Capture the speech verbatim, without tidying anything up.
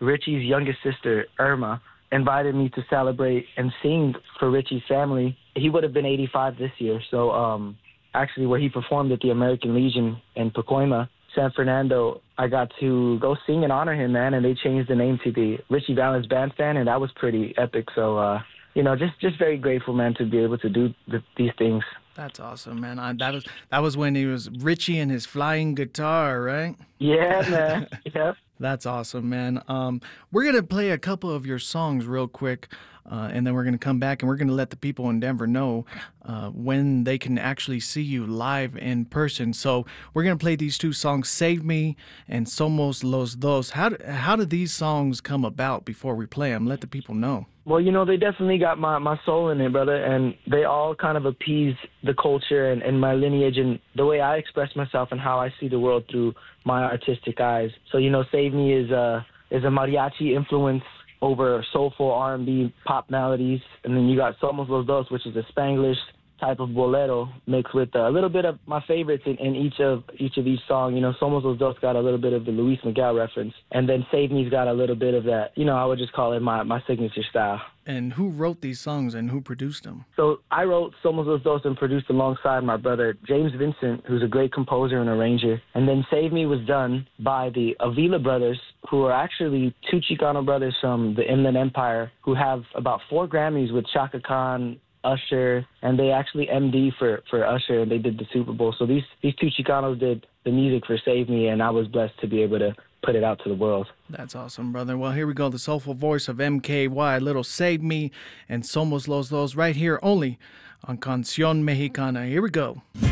Richie's youngest sister, Irma, invited me to celebrate and sing for Richie's family. He would have been eighty-five this year. So um, actually where he performed at the American Legion in Pacoima, San Fernando, I got to go sing and honor him, man, and they changed the name to the Richie Valens Bandstand, and that was pretty epic. So, uh, you know, just, just very grateful, man, to be able to do the, these things. That's awesome, man. I, that was that was when he was Richie and his flying guitar, right? Yeah, man. Yep. That's awesome, man. Um, we're going to play a couple of your songs real quick, uh, and then we're going to come back and we're going to let the people in Denver know uh, when they can actually see you live in person. So we're going to play these two songs, Save Me and Somos Los Dos. How, do, how did these songs come about before we play them? Let the people know. Well, you know, they definitely got my, my soul in it, brother, and they all kind of appease the culture and, and my lineage and the way I express myself and how I see the world through my artistic eyes. So, you know, Save Me is a, is a mariachi influence over soulful R and B pop melodies, and then you got Somos Los Dos, which is a Spanglish type of bolero mixed with a little bit of my favorites in, in each of each of each songs. You know, Somos Los Dos got a little bit of the Luis Miguel reference, and then Save Me's got a little bit of that, you know, I would just call it my, my signature style. And who wrote these songs and who produced them? So I wrote Somos Los Dos and produced alongside my brother, James Vincent, who's a great composer and arranger. And then Save Me was done by the Avila brothers, who are actually two Chicano brothers from the Inland Empire, who have about four Grammys with Chaka Khan, Usher, and they actually M D for, for Usher, and they did the Super Bowl. So these, these two Chicanos did the music for Save Me, and I was blessed to be able to put it out to the world. That's awesome, brother. Well, here we go. The soulful voice of M K Y, little Save Me and Somos Los Dos, right here only on Canción Mexicana. Here we go.